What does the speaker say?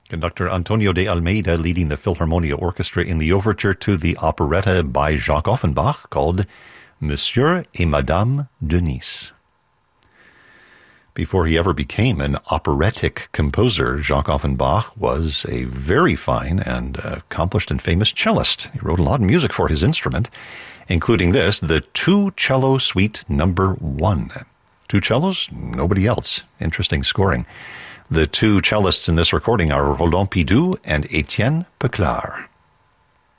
Conductor Antonio de Almeida leading the Philharmonia Orchestra in the overture to the operetta by Jacques Offenbach called Monsieur et Madame de Nice. Before he ever became an operatic composer, Jacques Offenbach was a very fine and accomplished and famous cellist. He wrote a lot of music for his instrument, including this, the Two-Cello Suite Number 1. Two cellos, nobody else. Interesting scoring. The two cellists in this recording are Roland Pidoux and Etienne Peclar.